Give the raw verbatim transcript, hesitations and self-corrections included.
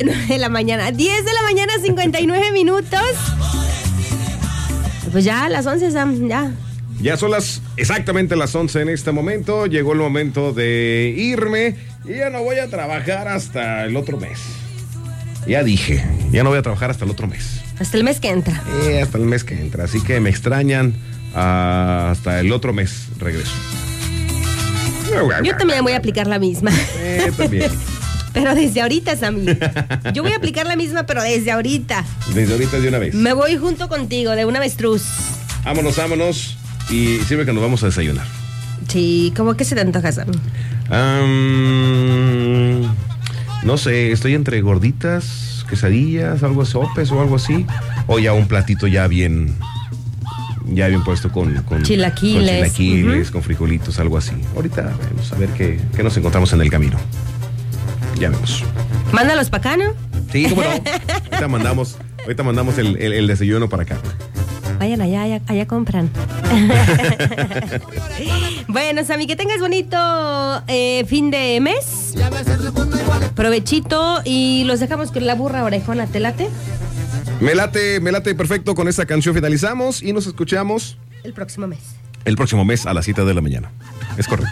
nueve de la mañana. diez de la mañana, cincuenta y nueve minutos. Pues ya a las once, Sam, ya. Ya son las exactamente las once en este momento. Llegó el momento de irme y ya no voy a trabajar hasta el otro mes. Ya dije, ya no voy a trabajar hasta el otro mes. Hasta el mes que entra. Eh, hasta el mes que entra. Así que me extrañan uh, hasta el otro mes regreso. Yo también voy a aplicar la misma. Eh, también. Pero desde ahorita, Sammy. Yo voy a aplicar la misma, pero desde ahorita. Desde ahorita de una vez. Me voy junto contigo, de una avestruz. Vámonos, vámonos. Y sirve que nos vamos a desayunar. Sí, ¿cómo que se te antoja, Sammy? Um, no sé, estoy entre gorditas, quesadillas, algo sopes o algo así. O ya un platito ya bien... Ya bien puesto con, con chilaquiles, con, chilaquiles, uh-huh. con frijolitos, algo así. Ahorita vamos a ver qué, qué nos encontramos en el camino. Ya vemos. Mándalos para acá, ¿no? Sí, cómo no. Ahorita mandamos, ahorita mandamos el, el, el desayuno para acá. Vayan allá, allá, allá compran. Bueno, Sammy, que tengas bonito eh, fin de mes. Provechito y los dejamos con la burra orejona. ¿Te late? Me late, me late perfecto. Con esta canción finalizamos y nos escuchamos el próximo mes. El próximo mes a las siete de la mañana. Es correcto.